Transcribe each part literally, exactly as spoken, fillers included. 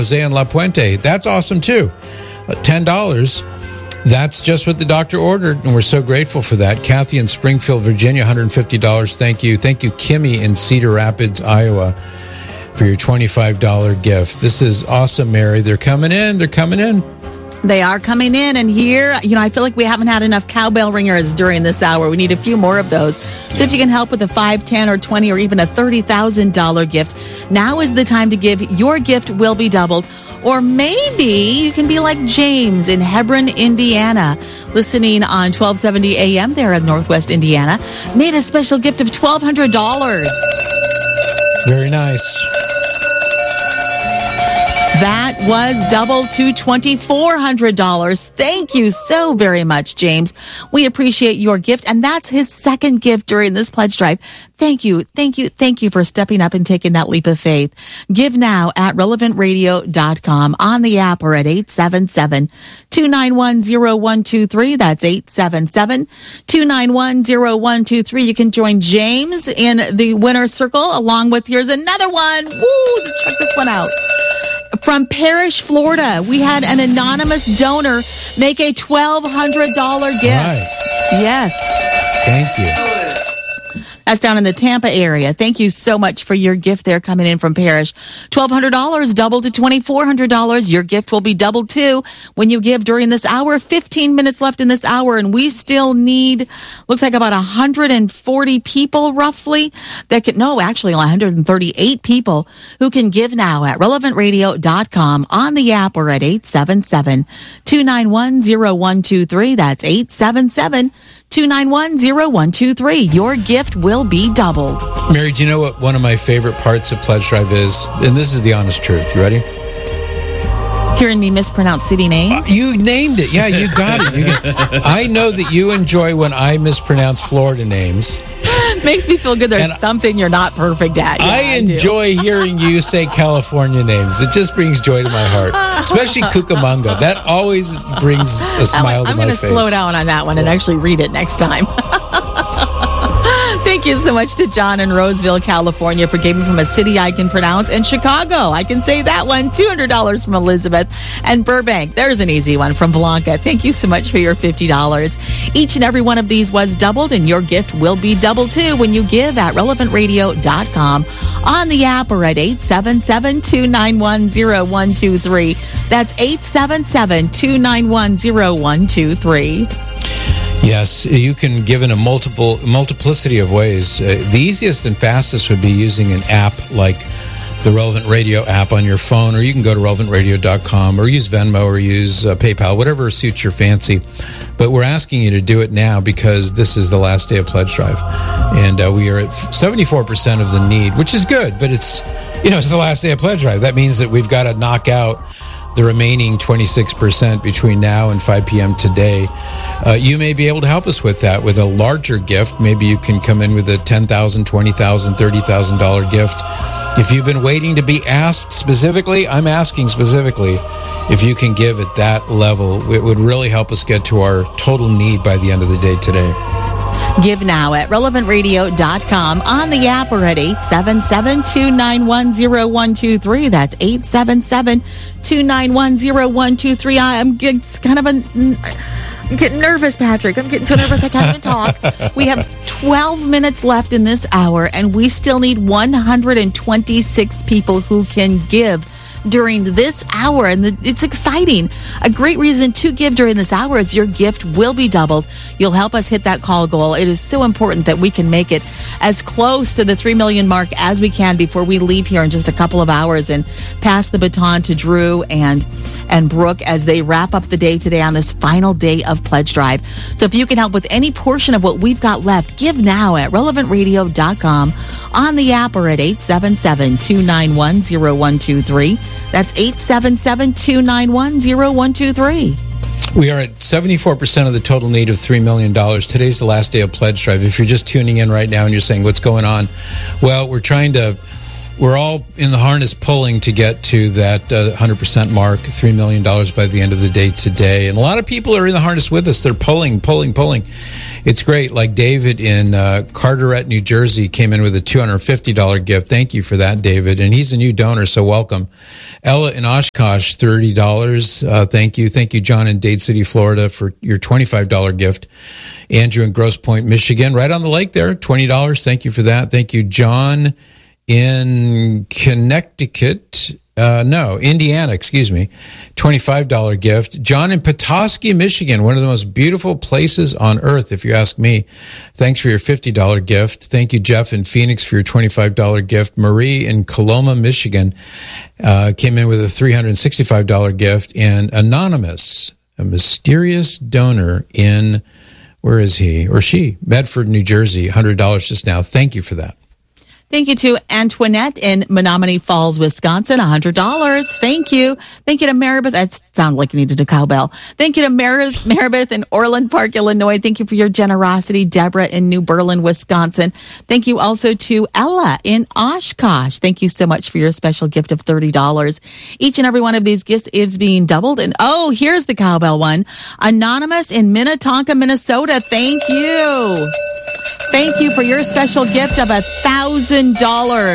Jose in La Puente. That's awesome, too. Uh, ten dollars. That's just what the doctor ordered, and we're so grateful for that. Kathy in Springfield, Virginia, one hundred fifty dollars. Thank you. Thank you, Kimmy in Cedar Rapids, Iowa, for your twenty-five dollars gift. This is awesome, Mary. They're coming in. They're coming in. They are coming in, and here, you know, I feel like we haven't had enough cowbell ringers during this hour. We need a few more of those. So if you can help with a five, ten, or twenty, or even a thirty thousand dollars gift, now is the time to give. Your gift will be doubled. Or maybe you can be like James in Hebron, Indiana, listening on twelve seventy A M there in Northwest Indiana, made a special gift of twelve hundred dollars. Very nice. That was double to twenty-four hundred dollars. Thank you so very much, James. We appreciate your gift, and that's his second gift during this pledge drive. Thank you, thank you, thank you for stepping up and taking that leap of faith. Give now at relevant radio dot com, on the app, or at eight seven seven, two nine one, zero one two three. That's eight seven seven, two nine one, zero one two three. You can join James in the winner's circle, along with, here's another one. Woo, check this one out. From Parrish, Florida, we had an anonymous donor make a twelve hundred dollars gift. Right. Yes. Thank you. That's down in the Tampa area. Thank you so much for your gift there coming in from Parrish. twelve hundred dollars doubled to twenty-four hundred dollars. Your gift will be doubled too when you give during this hour. fifteen minutes left in this hour, and we still need, looks like about one hundred forty people roughly that can, no, actually one hundred thirty-eight people who can give now at relevant radio dot com, on the app, or at eight seven seven, two nine one, zero one two three. That's eight seven seven, two nine one, zero one two three. Your gift will be doubled. Mary, do you know what one of my favorite parts of Pledge Drive is? And this is the honest truth. You ready? Hearing me mispronounce city names? Uh, you named it. Yeah, you got it. You got, I know that you enjoy when I mispronounce Florida names. Makes me feel good. There's And something you're not perfect at. Yeah, I enjoy hearing you say California names. It just brings joy to my heart, especially Cucamonga. That always brings a smile I'm to my gonna face. slow down on that one and actually read it next time. Thank you so much to John in Roseville, California, for giving from a city I can pronounce, and Chicago. I can say that one. two hundred dollars from Elizabeth. And Burbank, there's an easy one from Blanca. Thank you so much for your fifty dollars. Each and every one of these was doubled, and your gift will be doubled too when you give at relevant radio dot com, on the app, or at eight seven seven, two nine one, zero one two three. That's eight seven seven, two nine one, zero one two three. Yes, you can give in a multiple multiplicity of ways. Uh, the easiest and fastest would be using an app like the Relevant Radio app on your phone, or you can go to relevant radio dot com, or use Venmo, or use uh, PayPal, whatever suits your fancy. But we're asking you to do it now because this is the last day of Pledge Drive. And uh, we are at seventy-four percent of the need, which is good, but it's, you know, it's the last day of Pledge Drive. That means that we've got to knock out the remaining twenty-six percent between now and five p.m. today. Uh, you may be able to help us with that with a larger gift. Maybe you can come in with a ten thousand dollars, twenty thousand dollars, thirty thousand dollars gift. If you've been waiting to be asked specifically, I'm asking specifically if you can give at that level. It would really help us get to our total need by the end of the day today. Give now at relevant radio dot com, on the app, or at eight seven seven, two nine one, zero one two three. That's eight seven seven, two nine one, zero one two three. I'm getting kind of a... I'm getting nervous, Patrick. I'm getting so nervous I can't even talk. We have twelve minutes left in this hour, and we still need one hundred twenty-six people who can give during this hour, and the, it's exciting. A great reason to give during this hour is your gift will be doubled. You'll help us hit that call goal. It is so important that we can make it as close to the three million mark as we can before we leave here in just a couple of hours and pass the baton to Drew and and Brooke as they wrap up the day today on this final day of Pledge Drive. So if you can help with any portion of what we've got left, give now at relevant radio dot com, on the app, or at eight seven seven, two nine one, zero one two three. That's eight seven seven, two nine one, zero one two three. We are at seventy-four percent of the total need of three million dollars. Today's the last day of Pledge Drive. If you're just tuning in right now and you're saying, what's going on? Well, we're trying to we're all in the harness pulling to get to that uh, one hundred percent mark, three million dollars by the end of the day today. And a lot of people are in the harness with us. They're pulling, pulling, pulling. It's great. Like David in uh, Carteret, New Jersey, came in with a two hundred fifty dollars gift. Thank you for that, David. And he's a new donor, so welcome. Ella in Oshkosh, thirty dollars. Uh, thank you. Thank you, John in Dade City, Florida, for your twenty-five dollars gift. Andrew in Grosse Pointe, Michigan, right on the lake there, twenty dollars. Thank you for that. Thank you, John in Connecticut, uh, no, Indiana, excuse me, twenty-five dollars gift. John in Petoskey, Michigan, one of the most beautiful places on earth, if you ask me. Thanks for your fifty dollars gift. Thank you, Jeff in Phoenix, for your twenty-five dollars gift. Marie in Coloma, Michigan, uh, came in with a three hundred sixty-five dollars gift. And Anonymous, a mysterious donor in, where is he or she? Medford, New Jersey, one hundred dollars just now. Thank you for that. Thank you to Antoinette in Menominee Falls, Wisconsin, one hundred dollars. Thank you. Thank you to Maribeth. That sounded like you needed a cowbell. Thank you to Mar- Maribeth in Orland Park, Illinois. Thank you for your generosity. Deborah in New Berlin, Wisconsin. Thank you also to Ella in Oshkosh. Thank you so much for your special gift of thirty dollars. Each and every one of these gifts is being doubled. And oh, here's the cowbell one. Anonymous in Minnetonka, Minnesota. Thank you. Thank you for your special gift of one thousand dollars.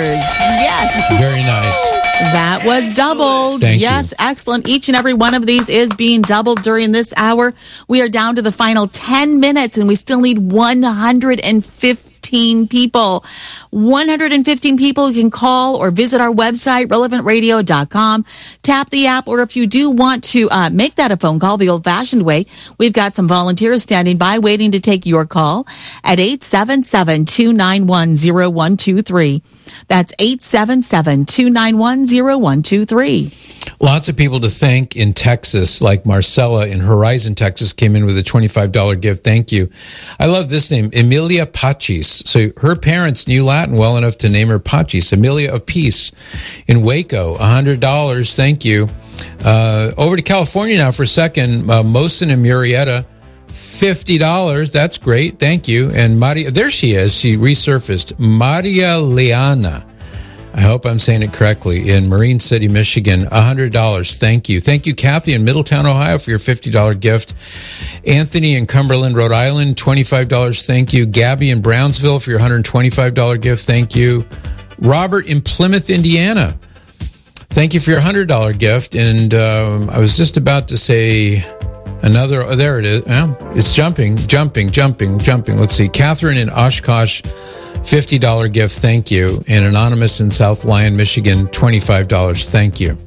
Yes. Very nice. That was doubled. Thank yes, you. Excellent. Each and every one of these is being doubled during this hour. We are down to the final ten minutes, and we still need one hundred fifteen people. one hundred fifteen people. You can call or visit our website, relevant radio dot com. Tap the app, or if you do want to uh, make that a phone call the old-fashioned way, we've got some volunteers standing by waiting to take your call at eight seven seven, two nine one, zero one two three. That's eight seven seven, two nine one, zero one two three. Lots of people to thank in Texas, like Marcella in Horizon, Texas, came in with a twenty-five dollars gift. Thank you. I love this name, Emilia Pachis. So her parents knew Latin well enough to name her Pachis, Emilia of Peace, in Waco, one hundred dollars. Thank you. Uh, over to California now for a second. Uh, Mosin and Murrieta, fifty dollars. That's great. Thank you. And Maria, there she is. She resurfaced. Maria Liana. I hope I'm saying it correctly, in Marine City, Michigan, one hundred dollars. Thank you. Thank you, Kathy in Middletown, Ohio, for your fifty dollars gift. Anthony in Cumberland, Rhode Island, twenty-five dollars. Thank you. Gabby in Brownsville for your one hundred twenty-five dollars gift. Thank you. Robert in Plymouth, Indiana. Thank you for your one hundred dollars gift. And um, I was just about to say another, oh, there it is. Oh, it's jumping, jumping, jumping, jumping. Let's see. Catherine in Oshkosh, fifty dollars gift, thank you. And Anonymous in South Lyon, Michigan, twenty-five dollars, thank you.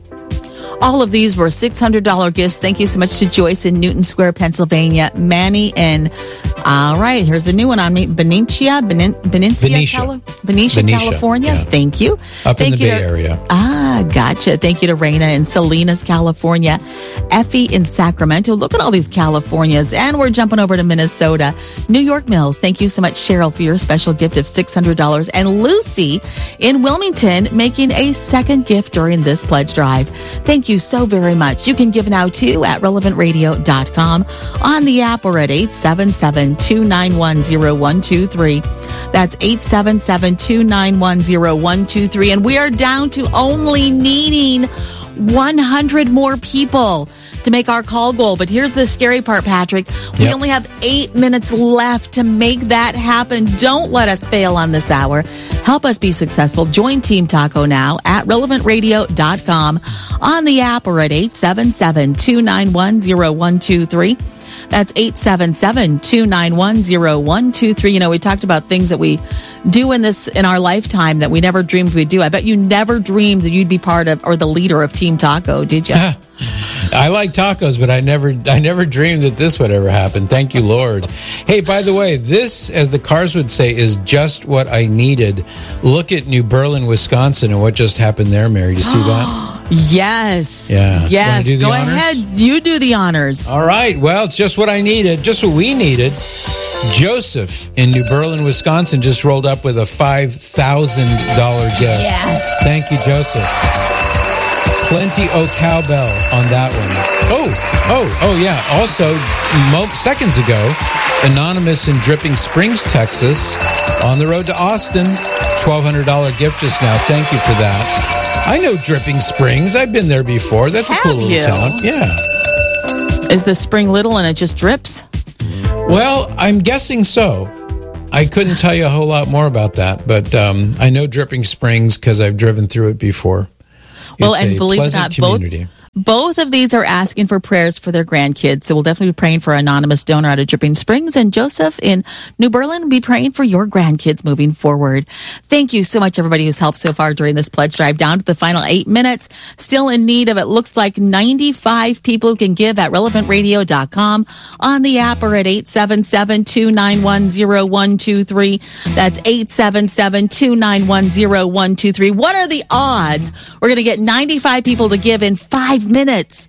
All of these were six hundred dollars gifts. Thank you so much to Joyce in Newton Square, Pennsylvania. Manny in, all right, here's a new one on me. Benicia, Benin, Benicia, Benicia. Cali- Benicia, Benicia, California. yeah. Thank you. Up Thank in the you Bay to, Area. Ah, gotcha. Thank you to Raina in Salinas, California. Effie in Sacramento. Look at all these Californias. And we're jumping over to Minnesota. New York Mills. Thank you so much, Cheryl, for your special gift of six hundred dollars. And Lucy in Wilmington making a second gift during this pledge drive. Thank you so very much. You can give now too at relevant radio dot com, on the app, or at eight seven seven, two nine one, zero one two three. That's eight seven seven, two nine one, zero one two three. And we are down to only needing one hundred more people to make our call goal. But here's the scary part, Patrick. We Yep. only have eight minutes left to make that happen. Don't let us fail on this hour. Help us be successful. Join Team Taco now at relevant radio dot com, on the app, or at eight seven seven, two nine one, zero one two three. That's eight seven seven, two nine one, zero one two three. You know, we talked about things that we do in this in our lifetime that we never dreamed we'd do. I bet you never dreamed that you'd be part of or the leader of Team Taco, did you? I like tacos, but I never I never dreamed that this would ever happen. Thank you, Lord. Hey, by the way, this, as the cars would say, is just what I needed. Look at New Berlin, Wisconsin, and what just happened there, Mary. Do you see that? Yes. Yeah. Yes. Do the Go honors? ahead. You do the honors. All right. Well, it's just what I needed, just what we needed. Joseph in New Berlin, Wisconsin, just rolled up with a five thousand dollars gift. Yes. Thank you, Joseph. Plenty o cowbell on that one. Oh, oh, oh, yeah. Also, mo- seconds ago, Anonymous in Dripping Springs, Texas, on the road to Austin. twelve hundred dollars gift just now. Thank you for that. I know Dripping Springs. I've been there before. That's Have a cool little you? town. Yeah. Is the spring little and it just drips? Well, I'm guessing so. I couldn't tell you a whole lot more about that, but um, I know Dripping Springs because I've driven through it before. Well, It's and a believe it or pleasant not, both community. both of these are asking for prayers for their grandkids. So we'll definitely be praying for anonymous donor out of Dripping Springs, and Joseph in New Berlin will be praying for your grandkids moving forward. Thank you so much, everybody who's helped so far during this pledge drive. Down to the final eight minutes, still in need of, it looks like ninety-five people who can give at relevant radio dot com, on the app, or at eight seven seven, two nine one, zero one two three. That's eight seven seven, two nine one, zero one two three. What are the odds we're going to get ninety-five people to give in five minutes?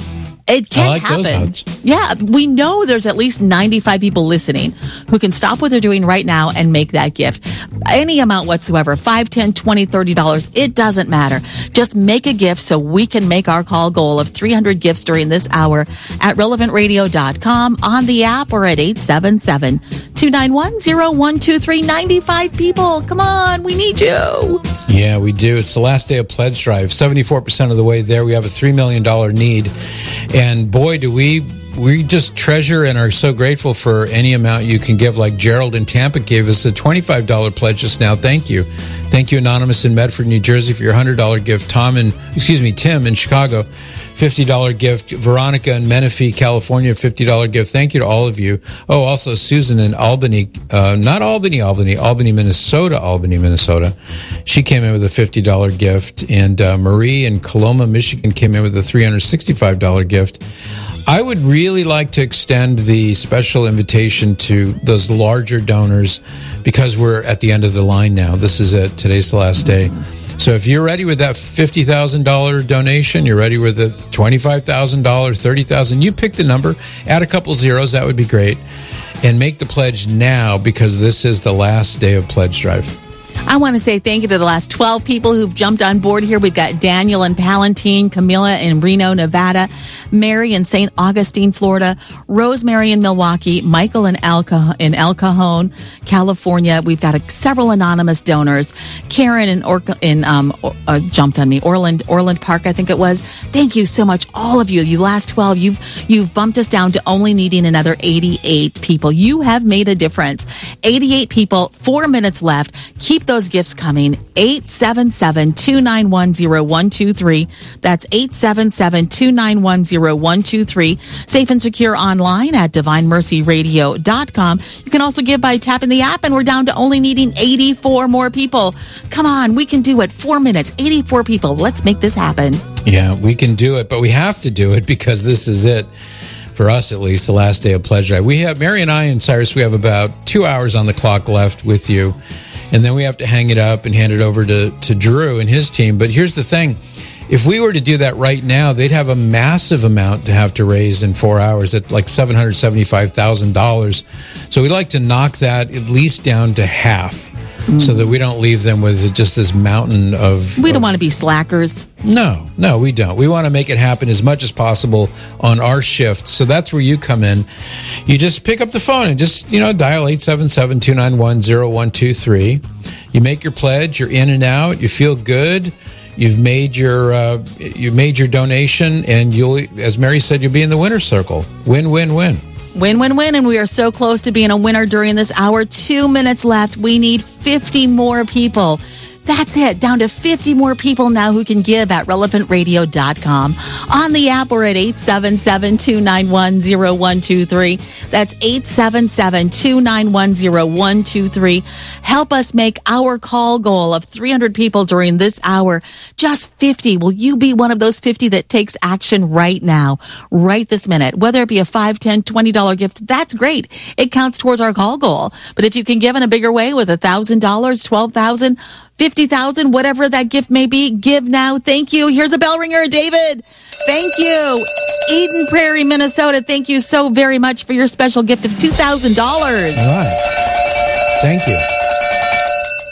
It can I like happen. those odds. Yeah, we know there's at least ninety-five people listening who can stop what they're doing right now and make that gift. Any amount whatsoever, five, ten, twenty, thirty dollars, it doesn't matter. Just make a gift so we can make our call goal of three hundred gifts during this hour at relevant radio dot com, on the app, or at eight seven seven, two nine one, zero one two three. ninety-five people. Come on, we need you. Yeah, we do. It's the last day of pledge drive. seventy-four percent of the way there. We have a three million dollars need. And boy, do we we just treasure and are so grateful for any amount you can give. Like Gerald in Tampa gave us a twenty-five dollars pledge just now. Thank you. Thank you, Anonymous in Medford, New Jersey, for your one hundred dollars gift. Tom in, excuse me, Tim in Chicago, fifty dollars gift. Veronica in Menifee, California, fifty dollars gift. Thank you to all of you. Oh, also Susan in Albany, uh, not Albany, Albany, Albany, Minnesota, Albany, Minnesota. She came in with a fifty dollars gift. And uh, Marie in Coloma, Michigan came in with a three hundred sixty-five dollars gift. I would really like to extend the special invitation to those larger donors because we're at the end of the line now. This is it. Today's the last day. So if you're ready with that fifty thousand dollars donation, you're ready with the twenty-five thousand dollars, thirty thousand dollars, you pick the number, add a couple zeros, that would be great. And make the pledge now because this is the last day of pledge drive. I want to say thank you to the last twelve people who've jumped on board here. We've got Daniel in Palatine, Camilla in Reno, Nevada, Mary in Saint Augustine, Florida, Rosemary in Milwaukee, Michael in El, Ca- in El Cajon, California. We've got a, several anonymous donors. Karen in, Or- in um, uh, jumped on me, Orland, Orland Park, I think it was. Thank you so much, all of you. You last twelve, you've you've bumped us down to only needing another eighty-eight people. You have made a difference. eighty-eight people, four minutes left. Keep those gifts coming. eight seven seven, two nine one, zero one two three. That's eight seven seven, two nine one, zero one two three. Safe and secure online at divine mercy radio dot com. You can also give by tapping the app, and we're down to only needing eighty-four more people. Come on, we can do it. Four minutes, eighty-four people. Let's make this happen. Yeah, we can do it, but we have to do it because this is it. For us, at least, the last day of pledge drive. We have, Mary and I and Cyrus, we have about two hours on the clock left with you. And then we have to hang it up and hand it over to, to Drew and his team. But here's the thing. If we were to do that right now, they'd have a massive amount to have to raise in four hours at like seven hundred seventy-five thousand dollars. So we'd like to knock that at least down to half mm. so that we don't leave them with just this mountain of... We don't of, want to be slackers. No, no, we don't. We want to make it happen as much as possible on our shift. So that's where you come in. You just pick up the phone and just, you know, dial eight seven seven, two nine one, zero one two three. You make your pledge, you're in and out, you feel good. You've made your uh, you've made your donation, and you'll, as Mary said, you'll be in the winner's circle. Win, win, win. Win, win, win, and we are so close to being a winner during this hour. Two minutes left. We need fifty more people. That's it. Down to fifty more people now who can give at relevant radio dot com. On the app, we're at eight seven seven, two nine one, zero one two three. That's eight seven seven, two nine one, zero one two three. Help us make our call goal of three hundred people during this hour. Just fifty. Will you be one of those fifty that takes action right now, right this minute? Whether it be a five, ten, twenty dollars gift, that's great. It counts towards our call goal. But if you can give in a bigger way with one thousand dollars, twelve thousand dollars, fifty thousand dollars, whatever that gift may be, give now. Thank you. Here's a bell ringer, David. Thank you. Eden Prairie, Minnesota, thank you so very much for your special gift of two thousand dollars. All right. Thank you.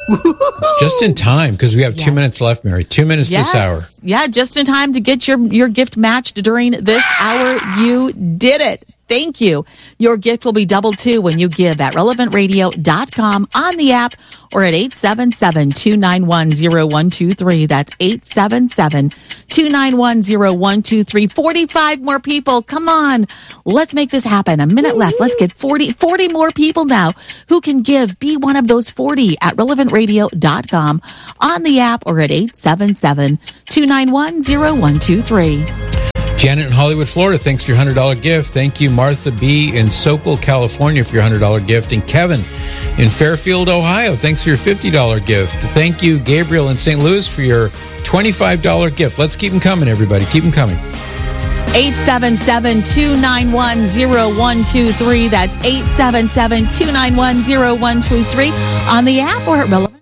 Just in time, because we have two yes. minutes left, Mary. Two minutes yes. this hour. Yeah, just in time to get your, your gift matched during this hour. You did it. Thank you. Your gift will be doubled too when you give at relevant radio dot com, on the app, or at eight seven seven, two nine one, zero one two three. That's eight seven seven, two nine one, zero one two three. forty-five more people. Come on. Let's make this happen. A minute left. Let's get forty, forty more people now who can give. Be one of those forty at relevant radio dot com, on the app, or at eight seven seven, two nine one, zero one two three. Janet in Hollywood, Florida, thanks for your one hundred dollars gift. Thank you, Martha B. in Sokol, California, for your one hundred dollars gift. And Kevin in Fairfield, Ohio, thanks for your fifty dollars gift. Thank you, Gabriel in Saint Louis, for your twenty-five dollars gift. Let's keep them coming, everybody. Keep them coming. eight seven seven, two nine one, zero one two three. That's eight seven seven, two nine one, zero one two three. On the app or at Relevant.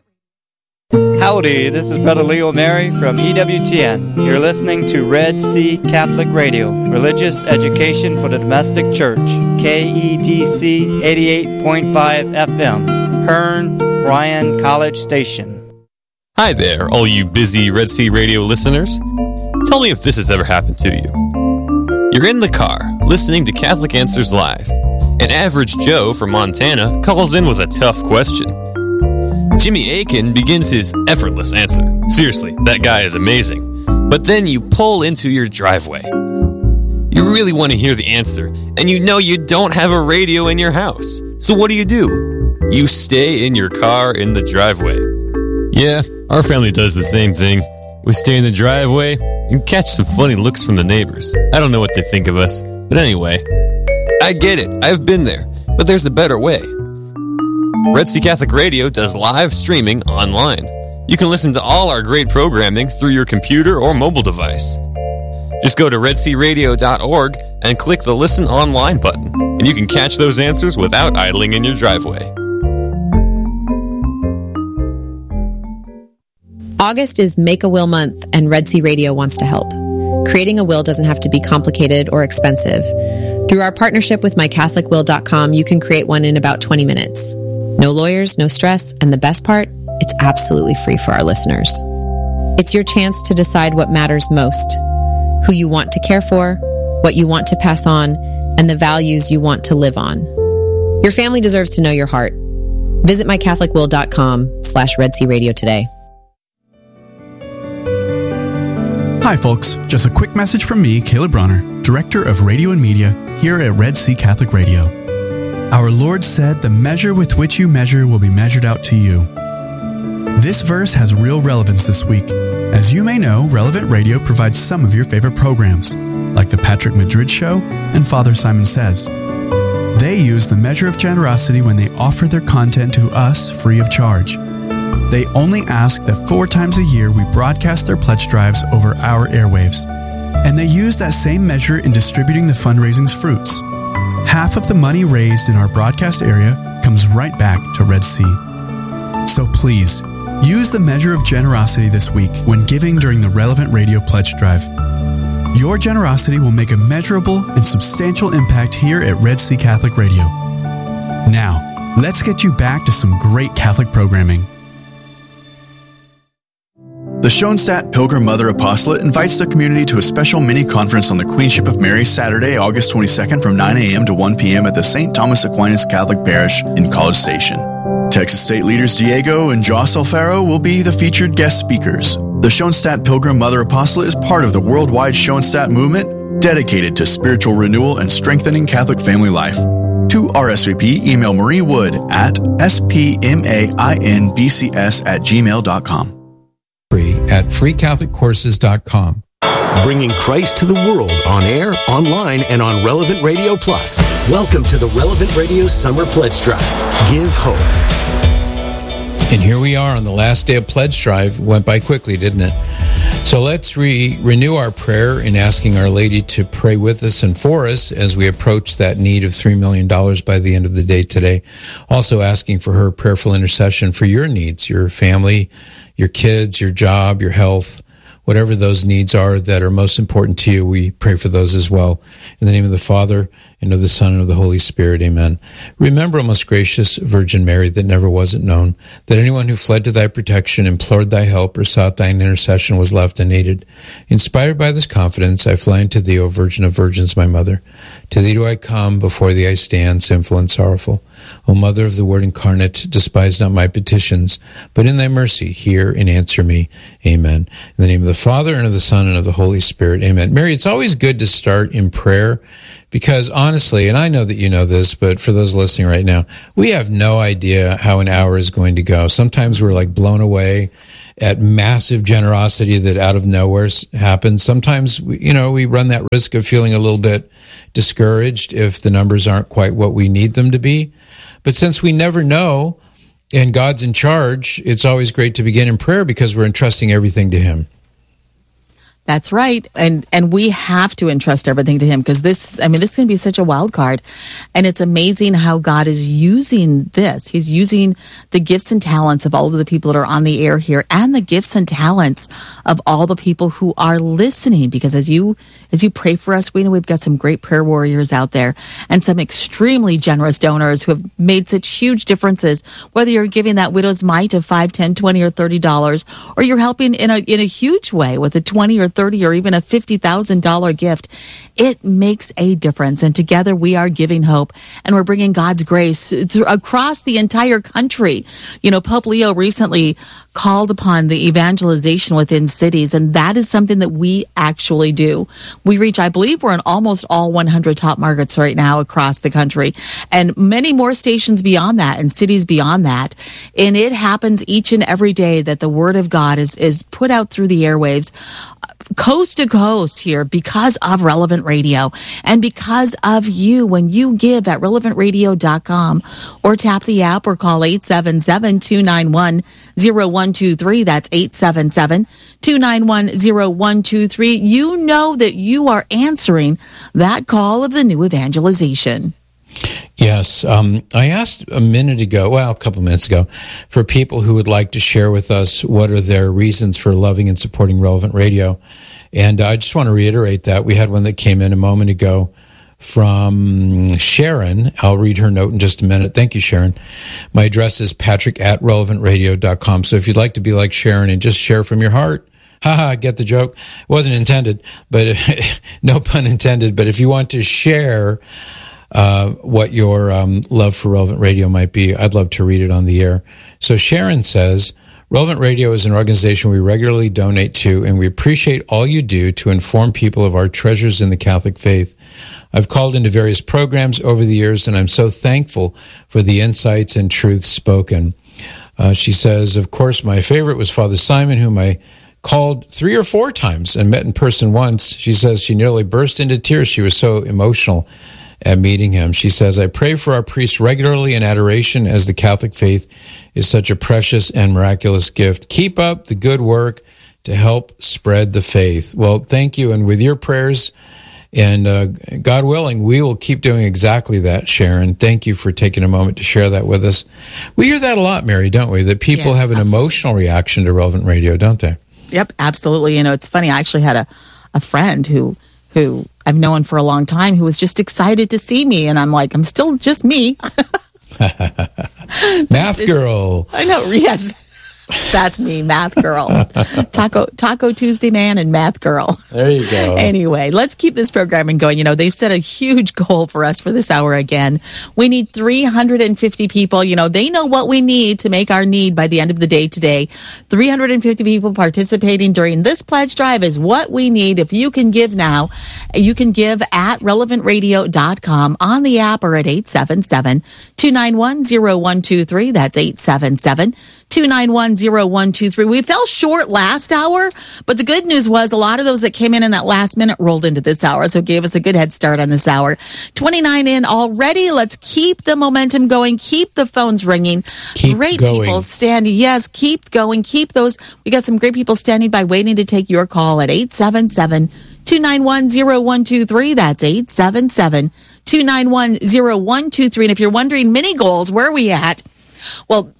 Howdy, this is Brother Leo Mary from E W T N. You're listening to Red Sea Catholic Radio, religious education for the domestic church. K E D C eighty-eight point five F M, Hearn, Bryan College Station. Hi there, all you busy Red Sea Radio listeners. Tell me if this has ever happened to you. You're in the car, listening to Catholic Answers Live. An average Joe from Montana calls in with a tough question. Jimmy Akin begins his effortless answer. Seriously, that guy is amazing. But then you pull into your driveway. You really want to hear the answer, and you know you don't have a radio in your house. So what do you do? You stay in your car in the driveway. Yeah, our family does the same thing. We stay in the driveway and catch some funny looks from the neighbors. I don't know what they think of us, but anyway, I get it. I've been there, but there's a better way. Red Sea Catholic Radio does live streaming online. You can listen to all our great programming through your computer or mobile device. Just go to red sea radio dot org and click the Listen Online button, and you can catch those answers without idling in your driveway. August is Make a Will Month, and Red Sea Radio wants to help. Creating a will doesn't have to be complicated or expensive. Through our partnership with my catholic will dot com, you can create one in about twenty minutes. No lawyers, no stress, and the best part, it's absolutely free for our listeners. It's your chance to decide what matters most, who you want to care for, what you want to pass on, and the values you want to live on. Your family deserves to know your heart. Visit my catholic will dot com slash Red Sea Radio today. Hi folks, just a quick message from me, Caleb Bronner, Director of Radio and Media here at Red Sea Catholic Radio. Our Lord said, "The measure with which you measure will be measured out to you." This verse has real relevance this week. As you may know, Relevant Radio provides some of your favorite programs, like The Patrick Madrid Show and Father Simon Says. They use the measure of generosity when they offer their content to us free of charge. They only ask that four times a year we broadcast their pledge drives over our airwaves. And they use that same measure in distributing the fundraising's fruits. Half of the money raised in our broadcast area comes right back to Red Sea. So please, use the measure of generosity this week when giving during the Relevant Radio Pledge Drive. Your generosity will make a measurable and substantial impact here at Red Sea Catholic Radio. Now, let's get you back to some great Catholic programming. The Schoenstatt Pilgrim Mother Apostolate invites the community to a special mini-conference on the Queenship of Mary Saturday, August twenty-second from nine a.m. to one p.m. at the Saint Thomas Aquinas Catholic Parish in College Station. Texas State leaders Diego and Joss Alfaro will be the featured guest speakers. The Schoenstatt Pilgrim Mother Apostolate is part of the worldwide Schoenstatt movement dedicated to spiritual renewal and strengthening Catholic family life. To R S V P, email Marie Wood at s p m a i n b c s at gmail dot com. Free at free catholic courses dot com. Bringing Christ to the world on air, online, and on Relevant Radio Plus. Welcome to the Relevant Radio Summer Pledge Drive. Give hope. And here we are on the last day of Pledge Drive. Went by quickly, didn't it? So let's re- renew our prayer in asking Our Lady to pray with us and for us as we approach that need of three million dollars by the end of the day today. Also asking for her prayerful intercession for your needs, your family, your kids, your job, your health, whatever those needs are that are most important to you, we pray for those as well. In the name of the Father, and of the Son, and of the Holy Spirit, amen. Remember, O most gracious Virgin Mary, that never was it known that anyone who fled to thy protection, implored thy help, or sought thine intercession was left unaided. Inspired by this confidence, I fly unto thee, O Virgin of Virgins, my mother. To thee do I come, before thee I stand, sinful and sorrowful. O Mother of the Word incarnate, despise not my petitions, but in thy mercy hear and answer me. Amen. In the name of the Father, and of the Son, and of the Holy Spirit. Amen. Mary, it's always good to start in prayer, because honestly, and I know that you know this, but for those listening right now, we have no idea how an hour is going to go. Sometimes we're like blown away at massive generosity that out of nowhere happens. Sometimes, we, you know, we run that risk of feeling a little bit discouraged if the numbers aren't quite what we need them to be. But since we never know, and God's in charge, it's always great to begin in prayer because we're entrusting everything to Him. That's right. And and we have to entrust everything to Him, because this, I mean, this is going to be such a wild card. And it's amazing how God is using this. He's using the gifts and talents of all of the people that are on the air here, and the gifts and talents of all the people who are listening. Because as you as you pray for us, we know we've got some great prayer warriors out there, and some extremely generous donors who have made such huge differences. Whether you're giving that widow's mite of five, ten, twenty, or thirty dollars, or you're helping in a in a huge way with a twenty or thirty or even a fifty thousand dollars gift, it makes a difference. And together we are giving hope, and we're bringing God's grace through, across the entire country. You know, Pope Leo recently called upon the evangelization within cities, and that is something that we actually do. We reach, I believe we're in almost all one hundred top markets right now across the country, and many more stations beyond that, and cities beyond that. And it happens each and every day that the Word of God is, is put out through the airwaves, coast to coast here, because of Relevant Radio and because of you. When you give at relevant radio dot com, or tap the app, or call eight seven seven, two nine one, zero one two three. That's eight seven seven, two nine one, zero one two three. You know that you are answering that call of the new evangelization. Yes. Um, I asked a minute ago, well, a couple minutes ago, for people who would like to share with us what are their reasons for loving and supporting Relevant Radio. And I just want to reiterate that. We had one that came in a moment ago from Sharon. I'll read her note in just a minute. Thank you, Sharon. My address is patrick at relevant radio dot com. So if you'd like to be like Sharon and just share from your heart, haha, get the joke. It wasn't intended, but no pun intended. But if you want to share Uh, what your um, love for Relevant Radio might be, I'd love to read it on the air. So Sharon says, Relevant Radio is an organization we regularly donate to, and we appreciate all you do to inform people of our treasures in the Catholic faith. I've called into various programs over the years, and I'm so thankful for the insights and truths spoken. Uh, she says, of course, my favorite was Father Simon, whom I called three or four times and met in person once. She says she nearly burst into tears. She was so emotional at meeting him. She says, I pray for our priests regularly in adoration, as the Catholic faith is such a precious and miraculous gift. Keep up the good work to help spread the faith. Well, thank you. And with your prayers, and uh, God willing, we will keep doing exactly that, Sharon. Thank you for taking a moment to share that with us. We hear that a lot, Mary, don't we? That people yes, have an absolutely. emotional reaction to Relevant Radio, don't they? Yep, absolutely. You know, it's funny. I actually had a, a friend who who I've known for a long time, who was just excited to see me. And I'm like, I'm still just me. Math girl. I know. Yes. That's me, Math Girl. Taco Taco Tuesday Man and Math Girl. There you go. Anyway, let's keep this programming going. You know, they've set a huge goal for us for this hour again. We need three hundred fifty people. You know, they know what we need to make our need by the end of the day today. three hundred fifty people participating during this pledge drive is what we need. If you can give now, you can give at relevant radio dot com, on the app, or at eight seven seven, two nine one, zero one two three. That's eight seven seven, two nine one, zero one two three. We fell short last hour, but the good news was a lot of those that came in in that last minute rolled into this hour, so it gave us a good head start on this hour. twenty-nine in already. Let's keep the momentum going. Keep the phones ringing. Keep great going. people standing. Yes, keep going. Keep those. We got some great people standing by waiting to take your call at eight seven seven, two nine one, zero one two three. That's eight seven seven, two nine one, zero one two three. And if you're wondering, mini goals, where are we at? Well,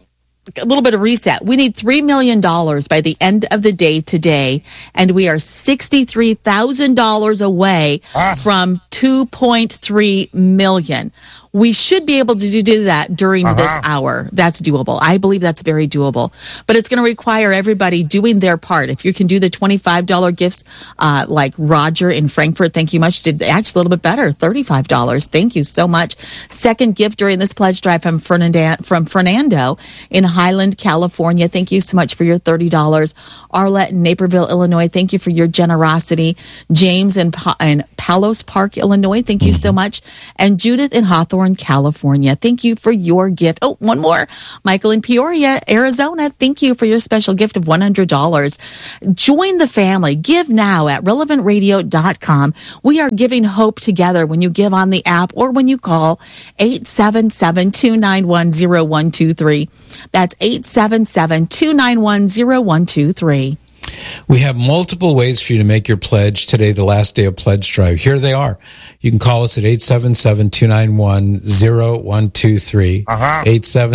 a little bit of reset. We need three million dollars by the end of the day today, and we are sixty-three thousand dollars away ah. from two point three million dollars. We should be able to do that during uh-huh. this hour. That's doable. I believe that's very doable. But it's going to require everybody doing their part. If you can do the twenty-five dollars gifts, uh, like Roger in Frankfurt, thank you much. Did actually a little bit better, thirty-five dollars. Thank you so much. Second gift during this pledge drive from Fernando, from Fernando in Highland, California. Thank you so much for your thirty dollars. Arlette in Naperville, Illinois. Thank you for your generosity. James in, pa- in Palos Park, Illinois. Thank you so much. And Judith in Hawthorne, California. Thank you for your gift. Oh, one more. Michael in Peoria, Arizona. Thank you for your special gift of one hundred dollars. Join the family. Give now at relevant radio dot com. We are giving hope together when you give on the app or when you call eight seven seven, two nine one, zero one two three. That's eight seven seven, two nine one, zero one two three. We have multiple ways for you to make your pledge today, the last day of Pledge Drive. Here they are. You can call us at eight seven seven, two nine one, zero one two three. Uh-huh. eight seven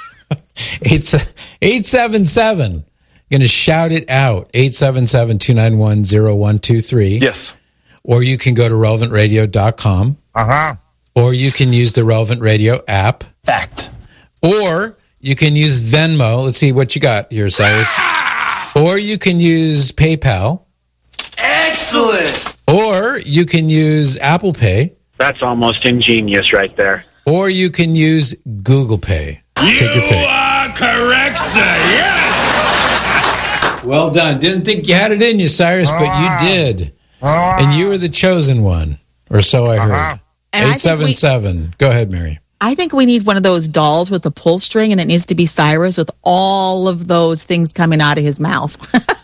seven. Going to shout it out. eight seven seven, two nine one, zero one two three. Yes. Or you can go to relevant radio dot com. Uh-huh. Or you can use the Relevant Radio app. Fact. Or you can use Venmo. Let's see what you got here, Cyrus. Or you can use PayPal. Excellent. Or you can use Apple Pay. That's almost ingenious right there. Or you can use Google Pay. You Take your pick. are correct, sir. Yes. Well done. Didn't think you had it in you, Cyrus, but you did. And you were the chosen one, or so I heard. eight seven seven. Go ahead, Mary. I think we need one of those dolls with a pull string, and it needs to be Cyrus with all of those things coming out of his mouth.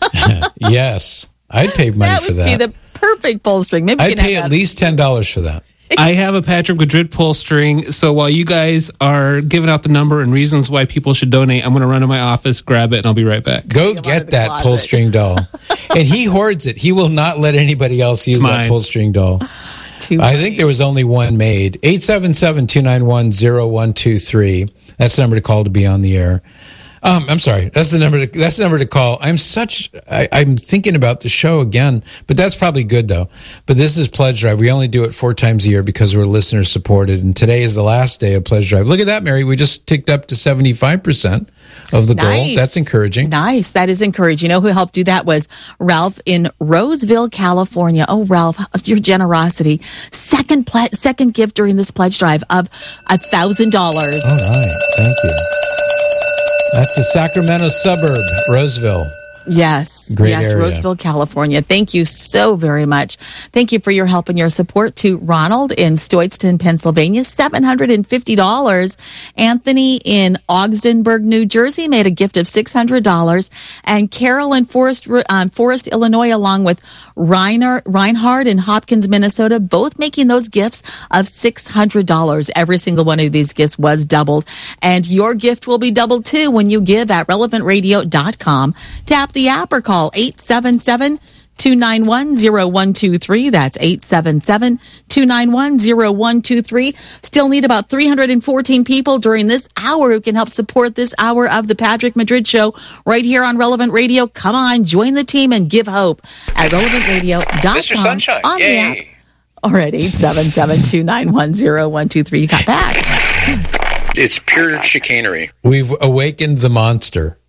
Yes. I'd pay money that for that. That would be the perfect pull string. Maybe I'd pay at least ten dollars for that. I have a Patrick Madrid pull string, so while you guys are giving out the number and reasons why people should donate, I'm going to run to my office, grab it, and I'll be right back. Go get that closet. Pull string doll. And he hoards it. He will not let anybody else use Mine. that pull string doll. Too I think there was only one made. eight seven seven, two nine one, zero one two three. That's the number to call to be on the air. Um, I'm sorry. That's the number. To, that's the number to call. I'm such. I, I'm thinking about the show again, but that's probably good though. But this is Pledge Drive. We only do it four times a year because we're listener supported, and today is the last day of Pledge Drive. Look at that, Mary. We just ticked up to seventy-five percent of the nice. goal. That's encouraging. Nice. That is encouraging. You know who helped do that was Ralph in Roseville, California. Oh, Ralph, your generosity. Second ple- second gift during this Pledge Drive of a thousand dollars. All right. Thank you. That's a Sacramento suburb, Roseville. Yes. Great yes, area. Roseville, California. Thank you so very much. Thank you for your help and your support to Ronald in Stoytston, Pennsylvania, seven hundred fifty dollars. Anthony in Ogdenburg, New Jersey made a gift of six hundred dollars. And Carol in Forest, um, Forest, Illinois, along with Reiner, Reinhard in Hopkins, Minnesota, both making those gifts of six hundred dollars. Every single one of these gifts was doubled. And your gift will be doubled too when you give at relevant radio dot com. Tap the app or call eight seven seven, two nine one, zero one two three. That's eight seven seven, two nine one, zero one two three. Still need about three hundred fourteen people during this hour who can help support this hour of the Patrick Madrid Show right here on Relevant Radio. Come on, join the team and give hope at relevant radio dot com. Mister Sunshine, on yay. the app. Or at eight seven seven, two nine one, zero one two three. You got that? It's pure chicanery. We've awakened the monster.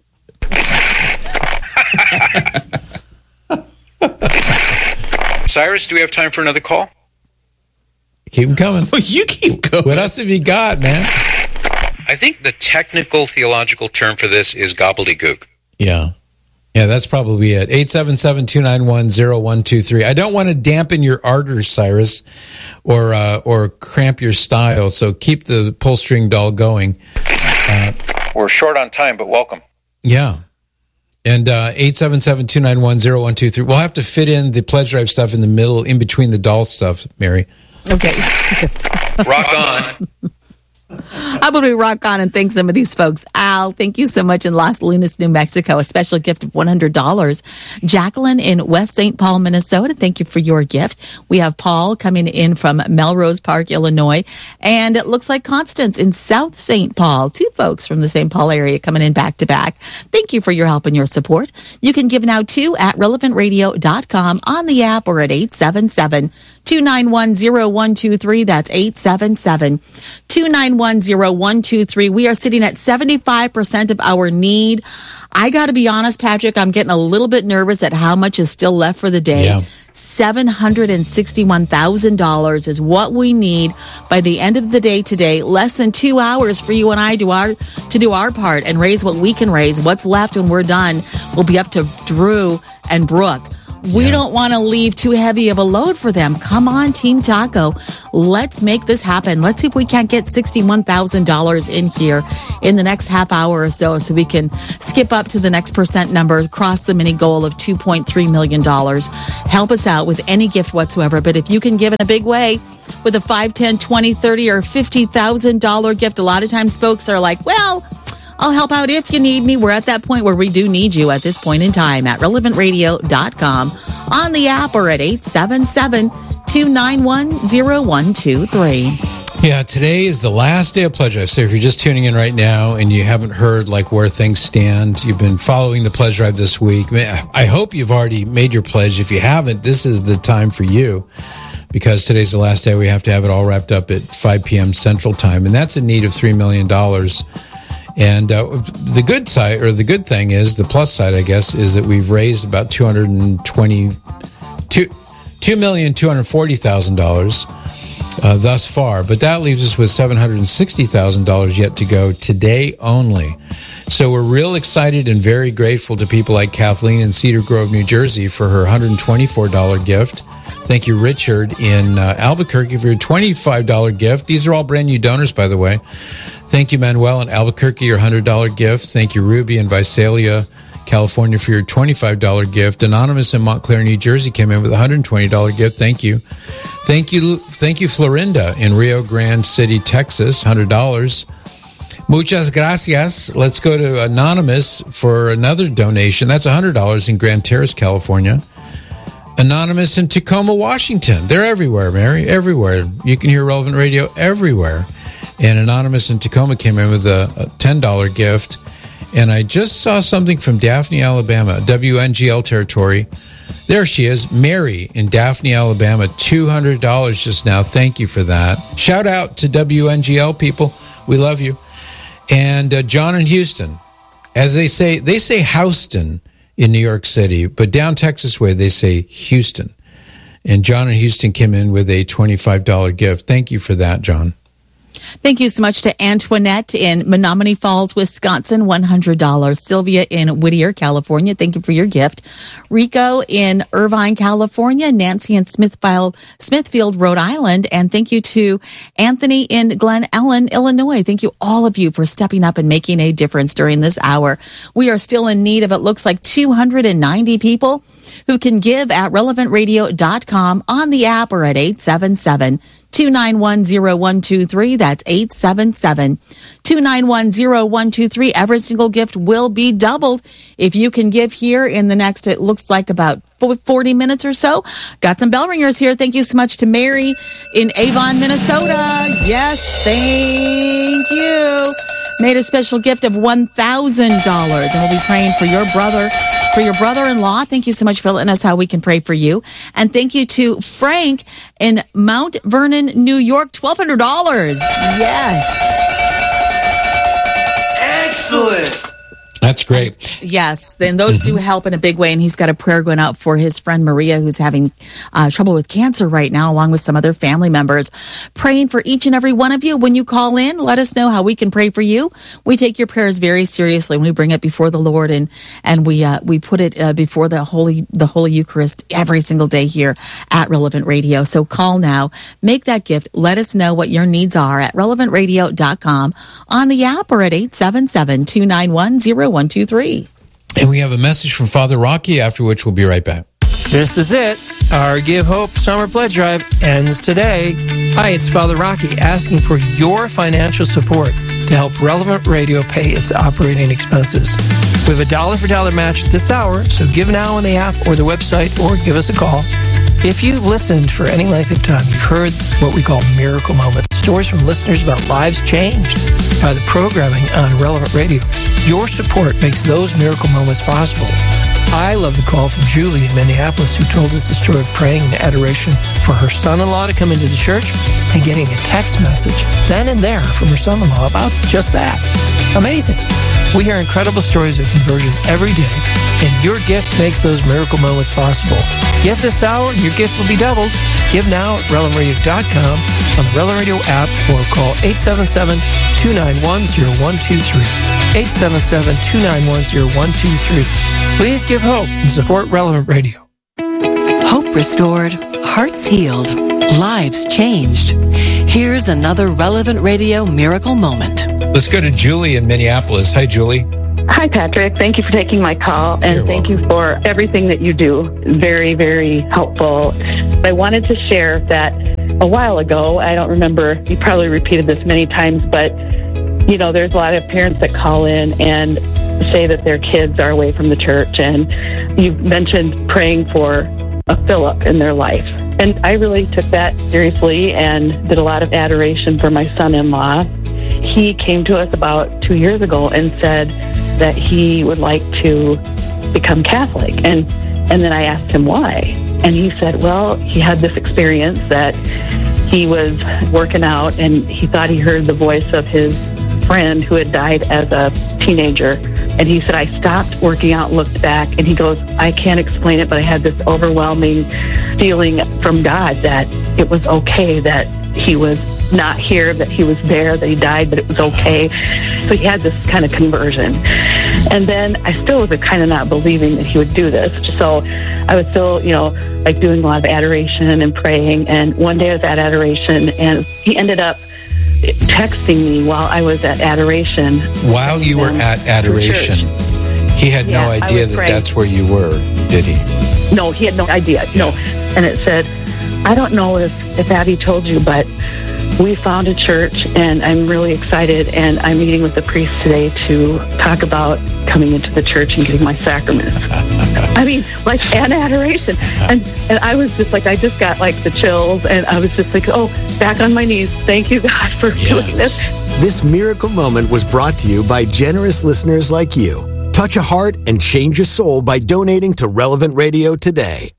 Cyrus, do we have time for another call? Keep them coming. You keep going. What else have you got, man? I think the technical theological term for this is gobbledygook. Yeah. Yeah, that's probably it. eight seven seven, two nine one, zero one two three. I don't want to dampen your ardor, Cyrus, or uh, or cramp your style, so keep the pull string doll going. Uh, We're short on time, but welcome. Yeah. And uh, eight seven seven, two nine one, zero one two three. We'll have to fit in the Pledge Drive stuff in the middle, in between the doll stuff, Mary. Okay. Rock on. How about we rock on and thank some of these folks? Al, thank you so much in Las Lunas, New Mexico. A special gift of one hundred dollars. Jacqueline in West Saint Paul, Minnesota. Thank you for your gift. We have Paul coming in from Melrose Park, Illinois. And it looks like Constance in South Saint Paul. Two folks from the Saint Paul area coming in back to back. Thank you for your help and your support. You can give now too at relevant radio dot com on the app or at eight seven seven, two nine one, zero one two three. That's eight seven seven, two nine one, zero one two three. We are sitting at seventy-five percent of our need. I got to be honest, Patrick, I'm getting a little bit nervous at how much is still left for the day. Yeah. seven hundred sixty-one thousand dollars is what we need by the end of the day today. Less than two hours for you and I do our, to do our part and raise what we can raise. What's left when we're done will be up to Drew and Brooke. We yeah. don't want to leave too heavy of a load for them. Come on, Team Taco. Let's make this happen. Let's see if we can't get sixty-one thousand dollars in here in the next half hour or so so we can skip up to the next percent number, cross the mini goal of two point three million dollars. Help us out with any gift whatsoever. But if you can give in a big way with a five, ten, twenty, thirty, or fifty thousand dollars gift, a lot of times folks are like, well, I'll help out if you need me. We're at that point where we do need you at this point in time at relevant radio dot com, on the app, or at eight seven seven, two nine one, zero one two three. Yeah, today is the last day of Pledge Drive. So if you're just tuning in right now and you haven't heard like where things stand, you've been following the Pledge Drive this week. I hope you've already made your pledge. If you haven't, this is the time for you, because today's the last day. We have to have it all wrapped up at five p.m. Central Time, and that's in need of three million dollars. And uh, the good side, or the good thing is, the plus side, I guess, is that we've raised about two hundred twenty, two million two hundred forty thousand dollars uh, thus far. But that leaves us with seven hundred sixty thousand dollars yet to go today only. So we're real excited and very grateful to people like Kathleen in Cedar Grove, New Jersey, for her one hundred twenty-four dollars gift. Thank you, Richard in uh, Albuquerque, for your twenty-five dollars gift. These are all brand new donors, by the way. Thank you, Manuel in Albuquerque, your one hundred dollars gift. Thank you, Ruby in Visalia, California, for your twenty-five dollars gift. Anonymous in Montclair, New Jersey, came in with a one hundred twenty dollars gift. Thank you. Thank you, thank you, Florinda in Rio Grande City, Texas, one hundred dollars. Muchas gracias. Let's go to Anonymous for another donation. That's one hundred dollars in Grand Terrace, California. Anonymous in Tacoma, Washington. They're everywhere, Mary, everywhere. You can hear Relevant Radio everywhere. And Anonymous in Tacoma came in with a, a ten dollars gift. And I just saw something from Daphne, Alabama, W N G L territory. There she is, Mary in Daphne, Alabama, two hundred dollars just now. Thank you for that. Shout out to W N G L people. We love you. And uh, John in Houston, as they say, they say Houston in New York City, but down Texas way, they say Houston. And John in Houston came in with a twenty-five dollars gift. Thank you for that, John. Thank you so much to Antoinette in Menominee Falls, Wisconsin, one hundred dollars. Sylvia in Whittier, California, thank you for your gift. Rico in Irvine, California. Nancy in Smithfield, Smithfield, Rhode Island. And thank you to Anthony in Glen Ellen, Illinois. Thank you, all of you, for stepping up and making a difference during this hour. We are still in need of, it looks like, two hundred ninety people who can give at relevant radio dot com, on the app, or at eight seven seven, two nine one, zero one two three. That's eight seven seven, two nine one, zero one two three. Every single gift will be doubled if you can give here in the next, it looks like, about forty minutes or so. Got some bell ringers here. Thank you so much to Mary in Avon, Minnesota. Yes, thank you. Made a special gift of one thousand dollars, and we'll be praying for your brother, for your brother-in-law. Thank you so much for letting us how we can pray for you. And thank you to Frank in Mount Vernon, New York, twelve hundred dollars. Yes. Excellent. That's great. Yes, then those do help in a big way. And he's got a prayer going out for his friend Maria, who's having uh, trouble with cancer right now, along with some other family members. Praying for each and every one of you. When you call in, let us know how we can pray for you. We take your prayers very seriously when we bring it before the Lord, and and we uh, we put it uh, before the Holy the Holy Eucharist every single day here at Relevant Radio. So call now, make that gift. Let us know what your needs are at relevant radio dot com, on the app, or at eight seven seven, two nine one, zero one two three. And we have a message from Father Rocky, after which we'll be right back. This is it. Our Give Hope Summer Pledge Drive ends today. Hi, it's Father Rocky asking for your financial support to help Relevant Radio pay its operating expenses. We have a dollar for dollar match this hour, so give now on the app or the website or give us a call. If you've listened for any length of time, you've heard what we call miracle moments, stories from listeners about lives changed by the programming on Relevant Radio. Your support makes those miracle moments possible. I love the call from Julie in Minneapolis, who told us the story of praying in adoration for her son-in-law to come into the church and getting a text message then and there from her son-in-law about just that. Amazing. We hear incredible stories of conversion every day, and your gift makes those miracle moments possible. Give this hour, and your gift will be doubled. Give now at relevant radio dot com, on the Relevant Radio app, or call eight seven seven, two nine one, zero one two three. eight seven seven, two nine one, zero one two three. Please give hope and support Relevant Radio. Hope restored, hearts healed, lives changed. Here's another Relevant Radio miracle moment. Let's go to Julie in Minneapolis. Hi, Julie. Hi, Patrick. Thank you for taking my call, and You're thank welcome. you for everything that you do. Very, very helpful. I wanted to share that a while ago, I don't remember, you probably repeated this many times, but, you know, there's a lot of parents that call in and say that their kids are away from the church, and you mentioned praying for a fill-up in their life. And I really took that seriously and did a lot of adoration for my son-in-law. He came to us about two years ago and said that he would like to become Catholic. And, and then I asked him why. And he said, well, he had this experience that he was working out and he thought he heard the voice of his friend who had died as a teenager. And he said, I stopped working out, looked back, and he goes, I can't explain it, but I had this overwhelming feeling from God that it was okay that he was not here, that he was there, that he died, but it was okay. So he had this kind of conversion. And then I still was kind of not believing that he would do this. So I was still, you know, like doing a lot of adoration and praying. And one day I was at adoration, and he ended up texting me while I was at adoration. While you were at adoration, he had Yeah, no I idea was that praying. that's where you were, did he? No, he had no idea. No. And it said, I don't know if, if Abby told you, but we found a church, and I'm really excited, and I'm meeting with the priest today to talk about coming into the church and getting my sacraments. I mean, like, and adoration. And and I was just like, I just got, like, the chills, and I was just like, oh, back on my knees. Thank you, God, for doing this. This miracle moment was brought to you by generous listeners like you. Touch a heart and change a soul by donating to Relevant Radio today.